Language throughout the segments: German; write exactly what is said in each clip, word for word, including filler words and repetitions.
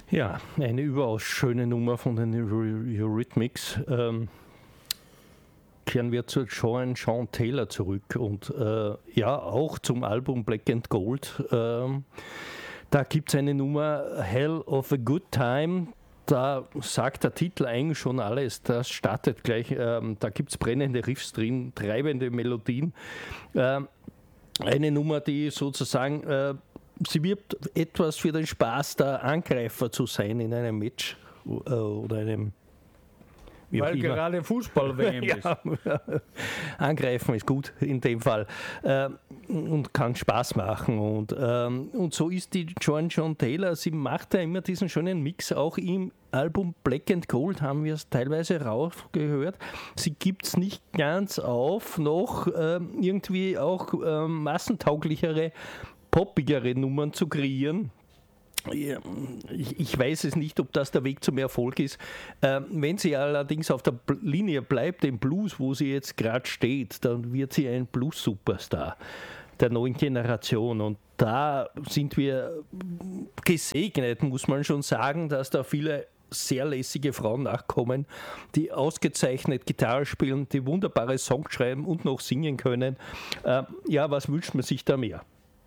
Ja, eine überaus schöne Nummer von den Eurythmics. Ähm, kehren wir zu Joan Sean Taylor zurück und äh, ja, auch zum Album Black and Gold. Ähm, da gibt es eine Nummer, Hell of a Good Time. Da sagt der Titel eigentlich schon alles. Das startet gleich, ähm, da gibt es brennende Riffs drin, treibende Melodien. Ähm, eine Nummer, die sozusagen... Äh, Sie wirbt etwas für den Spaß, der Angreifer zu sein in einem Match äh, oder einem... Weil gerade Fußball-W M ist. Ja, angreifen ist gut in dem Fall äh, und kann Spaß machen. Und, ähm, und so ist die Joan Sean Taylor, sie macht ja immer diesen schönen Mix, auch im Album Black and Gold haben wir es teilweise rausgehört. Sie gibt es nicht ganz auf, noch äh, irgendwie auch äh, massentauglichere, poppigere Nummern zu kreieren. Ja, ich, ich weiß es nicht, ob das der Weg zum Erfolg ist. Ähm, wenn sie allerdings auf der Linie bleibt, im Blues, wo sie jetzt gerade steht, dann wird sie ein Blues-Superstar der neuen Generation. Und da sind wir gesegnet, muss man schon sagen, dass da viele sehr lässige Frauen nachkommen, die ausgezeichnet Gitarre spielen, die wunderbare Songs schreiben und noch singen können. Ähm, ja, was wünscht man sich da mehr?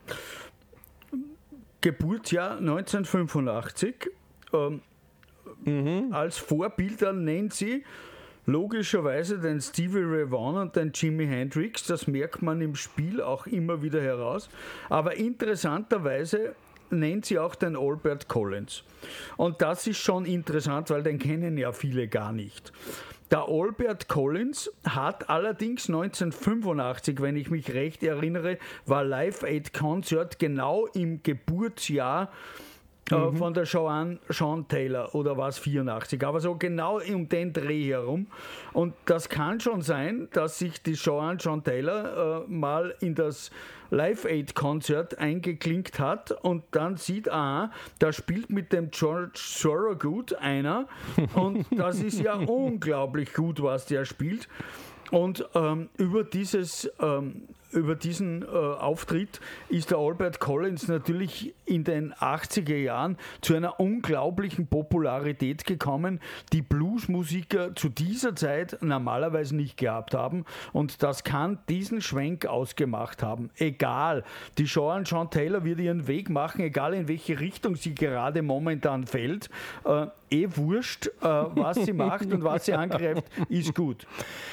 Geburtsjahr neunzehnhundertfünfundachtzig. Ähm, mhm. Als Vorbilder nennt sie logischerweise den Stevie Ray Vaughan und den Jimi Hendrix. Das merkt man im Spiel auch immer wieder heraus. Aber interessanterweise nennt sie auch den Albert Collins. Und das ist schon interessant, weil den kennen ja viele gar nicht. Der Albert Collins hat allerdings neunzehnhundertfünfundachtzig, wenn ich mich recht erinnere, war Live Aid Concert genau im Geburtsjahr äh, mhm. von der Joan Sean Taylor, oder war es vierundachtzig, aber so genau um den Dreh herum. Und das kann schon sein, dass sich die Joan Sean Taylor äh, mal in das Live Aid Concert eingeklinkt hat und dann sieht, aha, da spielt mit dem George Thorogood einer und das ist ja unglaublich gut, was der spielt. Und ähm, über, dieses, ähm, über diesen äh, Auftritt ist der Albert Collins natürlich in den achtziger Jahren zu einer unglaublichen Popularität gekommen, die Bluesmusiker zu dieser Zeit normalerweise nicht gehabt haben. Und das kann diesen Schwenk ausgemacht haben. Egal, die Joan Sean Taylor wird ihren Weg machen, egal in welche Richtung sie gerade momentan fällt. Äh, eh wurscht, äh, was sie macht und was sie angreift, ist gut.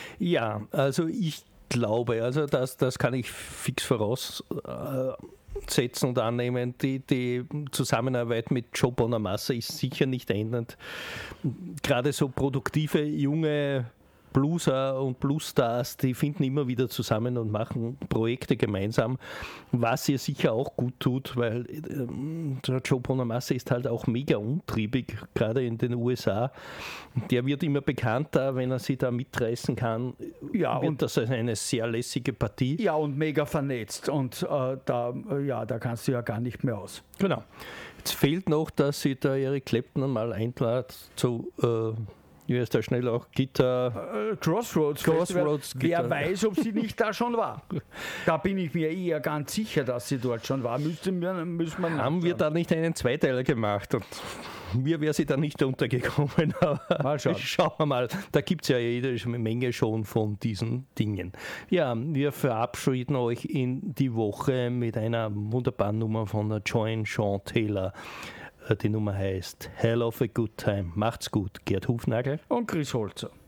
Ja, also ich glaube, also das, das kann ich fix voraussetzen und annehmen, die, die Zusammenarbeit mit Joe Bonamassa ist sicher nicht ändernd. Gerade so produktive, junge Blueser und Bluesstars, die finden immer wieder zusammen und machen Projekte gemeinsam, was ihr sicher auch gut tut, weil äh, Joe Bonamassa ist halt auch mega untriebig, gerade in den U S A. Der wird immer bekannter, wenn er sie da mitreißen kann. Ja, wird und das ist eine sehr lässige Partie. Ja, und mega vernetzt und äh, da, ja, da kannst du ja gar nicht mehr aus. Genau. Jetzt fehlt noch, dass sie da Eric Clapton mal einladet zu äh, wie heißt der schnell auch? Gitter. Uh, Crossroads. Crossroads Wer weiß, ob sie nicht da schon war. Da bin ich mir eher ganz sicher, dass sie dort schon war. Müsste, müssen wir Haben wir da nicht einen Zweiteiler gemacht? Und mir wäre sie da nicht untergekommen. Aber mal schauen. Schauen wir mal. Da gibt es ja jede Menge schon von diesen Dingen. Ja, wir verabschieden euch in die Woche mit einer wunderbaren Nummer von der Joan Sean Taylor. Die Nummer heißt Hell of a Good Time. Macht's gut. Gerd Hufnagel und Chris Holzer.